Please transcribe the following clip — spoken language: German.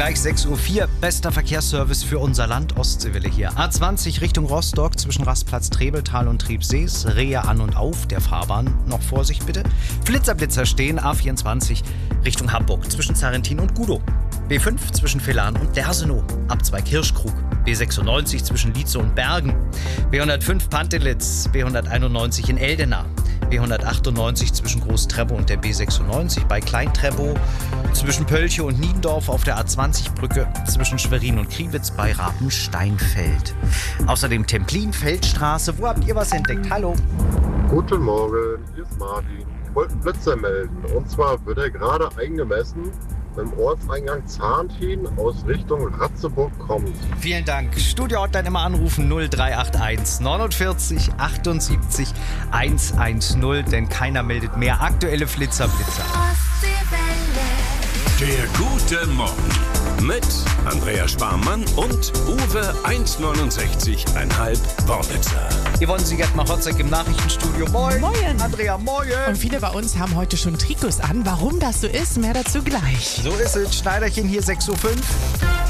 Gleich 6:04 Uhr. Bester Verkehrsservice für unser Land. Ostseewelle hier. A20 Richtung Rostock zwischen Rastplatz Trebeltal und Triebsees. Rehe an und auf der Fahrbahn. Noch Vorsicht bitte. Flitzer stehen. A24 Richtung Hamburg zwischen Zarentin und Gudow. B5 zwischen Velan und Dersenow. Abzweig Hirschkrug. B96 zwischen Lietze und Bergen. B105 Pantelitz. B191 in Eldena. B198 zwischen Groß-Treppow und der B96 bei Klein-Treppow, zwischen Pölche und Niendorf auf der A20-Brücke, zwischen Schwerin und Kriwitz bei Rapensteinfeld. Außerdem Templin-Feldstraße. Wo habt ihr was entdeckt? Hallo. Guten Morgen, hier ist Martin. Ich wollte einen Blitzer melden. Und zwar wird er gerade eingemessen im Ortseingang Zahntin aus Richtung Ratzeburg kommt. Vielen Dank. Studio-Hotline immer anrufen 0381 49 78 110, denn keiner meldet mehr. Aktuelle Flitzer. Der gute Morgen mit Andrea Sparmann und Uwe 1,69,5 Wornitzer. Yvonne Siegert-Machotzek im Nachrichtenstudio. Moin. Moin. Andrea, moin. Und viele bei uns haben heute schon Trikots an. Warum das so ist, mehr dazu gleich. So ist es. Schneiderchen hier 6:05 Uhr.